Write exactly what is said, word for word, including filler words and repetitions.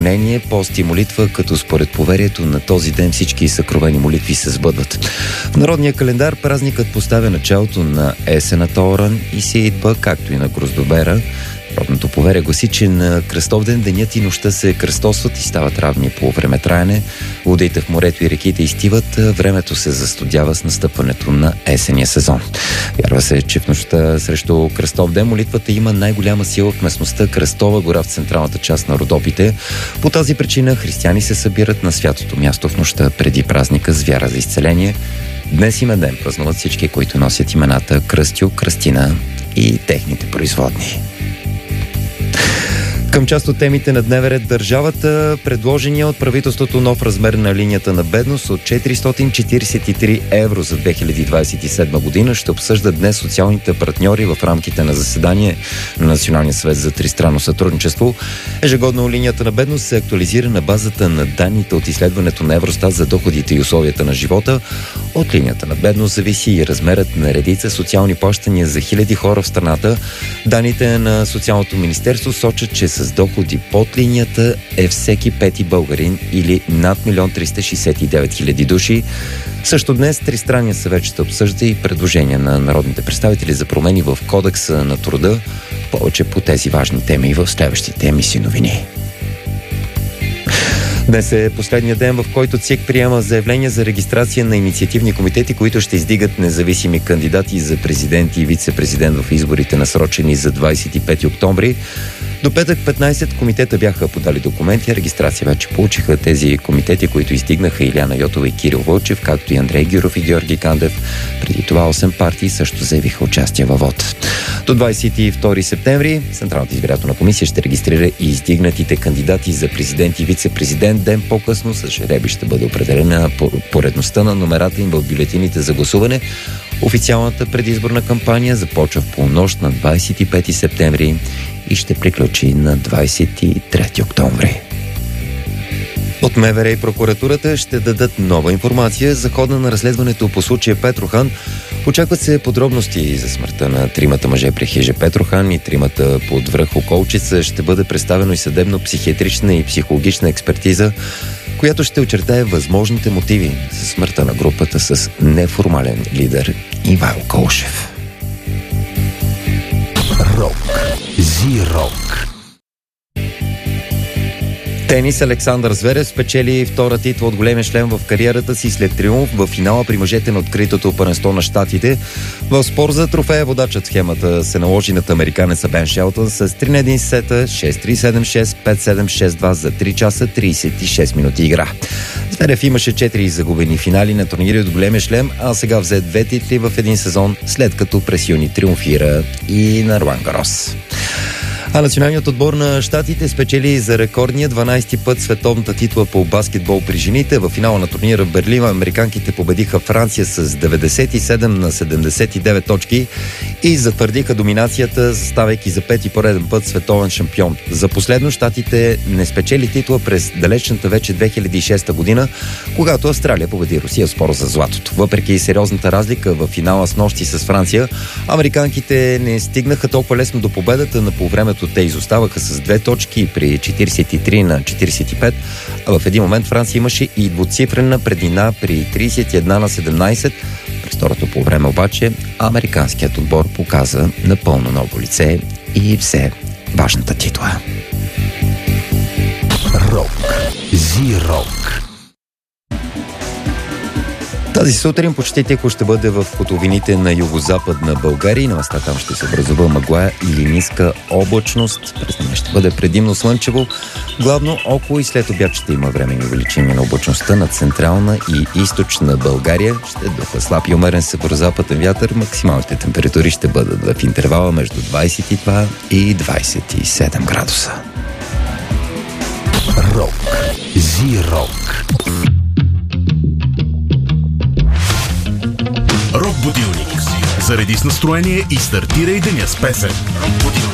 изцеление, пост и молитва, като според поверието на този ден всички съкровени молитви се сбъдват. В народния календар празникът поставя началото на есената Оран и сеитба, както и на Гроздобера. Родното поверие гласи, че на Кръстовден денят и нощта се кръстосват и стават равни по времетраене. Водите в морето и реките изтиват, времето се застудява с настъпването на есения сезон. Вярва се, че в нощта срещу Кръстовден молитвата има най-голяма сила в местността Кръстова гора в централната част на Родопите. По тази причина християни се събират на святото място в нощта преди празника с вяра за изцеление. Днес има ден празнуват всички, които носят имената Кръстю, Кръстина и техните производни. Към част от темите на дневен ред държавата, предложения от правителството нов размер на линията на бедност от четиристотин четиридесет и три евро за две хиляди двадесет и седма година ще обсъждат днес социалните партньори в рамките на заседание на Националния съвет за тристранно сътрудничество. Ежегодно линията на бедност се актуализира на базата на данните от изследването на Евростат за доходите и условията на живота. От линията на бедност зависи и размерът на редица социални плащания за хиляди хора в страната. Данните на Социалното министерство сочат, че с доходи под линията е всеки пети българин или над милион триста шестдесет и девет хиляди души. Също днес Тристранният съвет ще обсъжда и предложения на народните представители за промени в Кодекса на труда. Повече по тези важни теми в следващите емисии новини. Днес е последния ден, в който ЦИК приема заявления за регистрация на инициативни комитети, които ще издигат независими кандидати за президент и вице-президент в изборите, насрочени за двадесет и пети октомври. До петък петнадесет комитета бяха подали документи, а регистрация вече получиха тези комитети, които издигнаха Иляна Йотова и Кирил Вълчев, както и Андрей Гюров и Георги Кандев. Преди това осем партии също заявиха участие във вод. До двадесет и втори септември Централната избирателна комисия ще регистрира и издигнатите кандидати за президент и вице-президент. Ден по-късно с жребий ще бъде определена поредността на номерата им в бюлетините за гласуване. Официалната предизборна кампания започва в полунощ на двадесет и пети септември и ще приключи на двадесет и трети октомври. От МВР и прокуратурата ще дадат нова информация за хода на разследването по случая Петрохан. Очакват се подробности за смъртта на тримата мъже при хижа Петрохан и тримата под връх Околчица. Ще бъде представено и съдебно-психиатрична и психологична експертиза, която ще очертае възможните мотиви за смъртта на групата с неформален лидер Ивайло Колшев. Рок. Зи-рок. Тенис. Александър Зверев спечели втора титла от големия шлем в кариерата си след триумф в финала при мъжете на откритото първенство на щатите. В спор за трофея водачът схемата се наложи над американеца Бен Шелтън с три на един сета, шест три седем шест, пет седем шест два за три часа тридесет и шест минути игра. Зверев имаше четири загубени финали на турнири от големия шлем, а сега взе две титли в един сезон, след като през юни триумфира и на Ролан Гарос. А националният отбор на щатите спечели за рекордния дванадесети път световната титла по баскетбол при жените. В финала на турнира в Берлин американките победиха Франция с деветдесет и седем на седемдесет и девет точки и затвърдиха доминацията, ставайки за пети пореден път световен шампион. За последно щатите не спечели титла през далечната вече две хиляди и шеста година, когато Австралия победи Русия в спора за златото. Въпреки сериозната разлика в финала с нощи с Франция, американките не стигнаха толкова лесно до победата. На полувремето те изоставаха с две точки при четиридесет и три на четиридесет и пет, а в един момент Франция имаше и двуцифрена преднина при тридесет и едно на седемнадесет. През второто полувреме обаче американският отбор показа напълно ново лице и взе важната титла. Рок. Зи-рок. Тази сутрин почти тихо ще бъде в котловините на югозападна България и на места там ще се образува мъгла или ниска облачност. През деня ще бъде предимно слънчево. Главно около и след обяд ще има временни увеличения на облачността на централна и източна България. Ще духа слаб и умерен северозападен вятър. Максималните температури ще бъдат в интервала между двадесет и два и двадесет и седем градуса. Рок. Зи-рок. Рок будилник. Зареди с настроение и стартирай деня с песен.